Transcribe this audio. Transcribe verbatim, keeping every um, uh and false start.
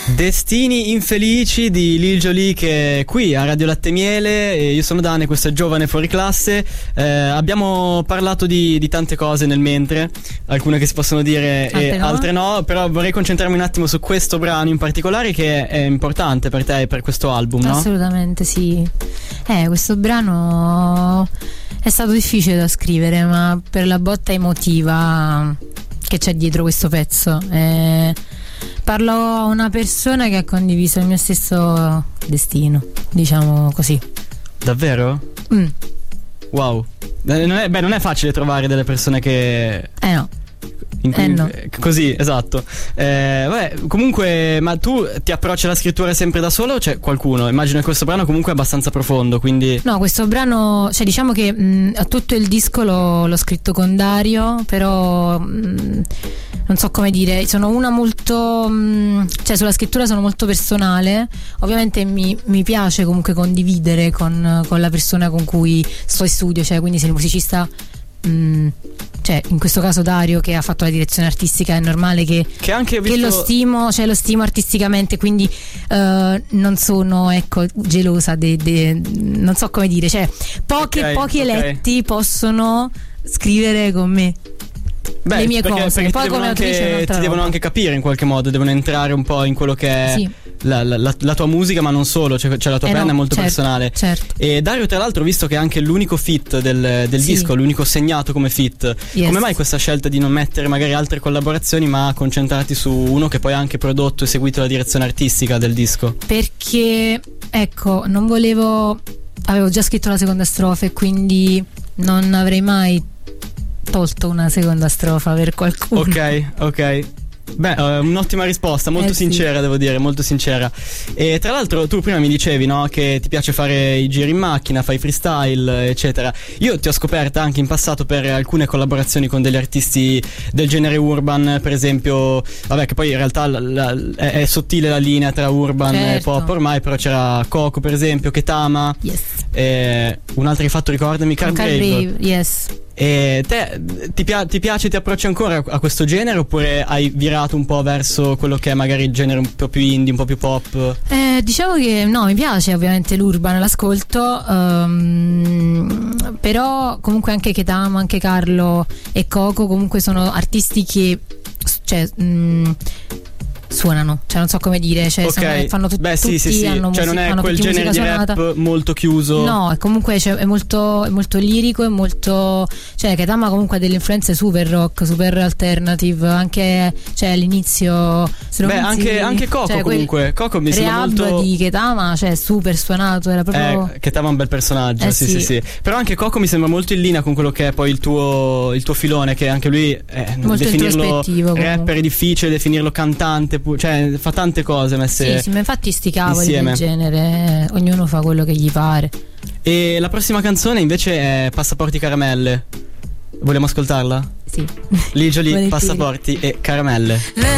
Destini infelici di Lil Jolie, che è qui a Radio Latte Miele. E io sono Dane, questo è Giovane Fuori Classe. eh, Abbiamo parlato di, di tante cose nel mentre, alcune che si possono dire altre e no. altre no. Però vorrei concentrarmi un attimo su questo brano in particolare, che è importante per te e per questo album, no? Assolutamente sì. Eh, questo brano è stato difficile da scrivere, ma per la botta emotiva che c'è dietro questo pezzo, eh, parlo a una persona che ha condiviso il mio stesso destino, diciamo così. Davvero? Mm. Wow. Non è, beh, non è facile trovare delle persone che... Eh no. In cui, eh no. Così, esatto. eh, vabbè, comunque, ma tu ti approcci alla scrittura sempre da solo o c'è qualcuno? Immagino che questo brano comunque è abbastanza profondo, quindi... No, questo brano, cioè diciamo che mh, tutto il disco l'ho, l'ho scritto con Dario, però mh, non so come dire, sono una molto mh, cioè sulla scrittura sono molto personale. Ovviamente mi, mi piace comunque condividere con, con la persona con cui sto in studio, cioè quindi se il musicista... Mm, cioè in questo caso Dario, che ha fatto la direzione artistica, è normale che, che, anche visto... che lo stimo, cioè lo stimo artisticamente, quindi uh, non sono, ecco, gelosa de, de, non so come dire, cioè pochi, okay, pochi okay. eletti possono scrivere con me. Beh, le mie perché, cose. perché Poi ti, devono come anche, ti devono anche capire in qualche modo, devono entrare un po' in quello che è sì. la, la, la, la tua musica, ma non solo, cioè, cioè la tua eh penna no, è molto certo, personale. Certo. E Dario, tra l'altro, visto che è anche l'unico feat del, del sì. disco, l'unico segnato come feat, yes. come mai questa scelta di non mettere magari altre collaborazioni, ma concentrarti su uno che poi ha anche prodotto e seguito la direzione artistica del disco? Perché, ecco, non volevo, avevo già scritto la seconda strofa e quindi non avrei mai tolto una seconda strofa per qualcuno. Ok, ok. Beh, uh, un'ottima risposta, molto eh sincera, sì. devo dire, molto sincera. E tra l'altro tu prima mi dicevi, no, che ti piace fare i giri in macchina, fai freestyle, eccetera. Io ti ho scoperta anche in passato per alcune collaborazioni con degli artisti del genere urban, per esempio, vabbè, che poi in realtà la, la, è, è sottile la linea tra urban certo. e pop ormai, però c'era Coco, per esempio, Ketama, yes. e un altro che hai fatto, ricordami, Carbrave. Carbrave, yes. E te ti, pia- ti piace, ti approcci ancora a questo genere, oppure hai virato un po' verso quello che è magari il genere un po' più indie, un po' più pop? Eh, diciamo che no, mi piace ovviamente l'urban, l'ascolto, um, però comunque anche Ketama, anche Carlo e Coco comunque sono artisti che, cioè, mh, suonano, cioè non so come dire, cioè okay. sono, fanno tut- Beh, sì, tutti sì, sì. hanno cioè musica, non è fanno quel tutti genere di suonata. rap molto chiuso. No, comunque cioè, è molto è molto lirico, è molto, cioè Ketama comunque ha delle influenze super rock, super alternative, anche cioè all'inizio se Beh, anche, anche Coco, cioè, comunque Coco mi sembra molto di Ketama, cioè super suonato, era proprio eh, Ketama è un bel personaggio, eh, sì, sì sì sì però anche Coco mi sembra molto in linea con quello che è poi il tuo il tuo filone, che anche lui è, molto definirlo comunque. rapper è difficile, definirlo cantante, cioè fa tante cose messe sì, sì, ma infatti sti cavoli insieme. del genere, ognuno fa quello che gli pare. E la prossima canzone invece è Passaporti Caramelle. Vogliamo ascoltarla? Sì. Lil Jolie, Passaporti e Caramelle.